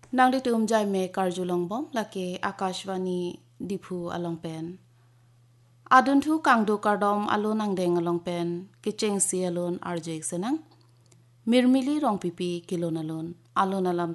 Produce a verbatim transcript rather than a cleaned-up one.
นางดิตุมใจเมการจุลงบอมละเกอากาศวานีดิพูอลองเป็นอาดุนทุกังดูการดอมอโลนังเดงอลองเป็นกิเจงซีอโลนอาร์เจกเซนังมิรมิลีรองปีปีกิโลนอลอนอโลนอลัม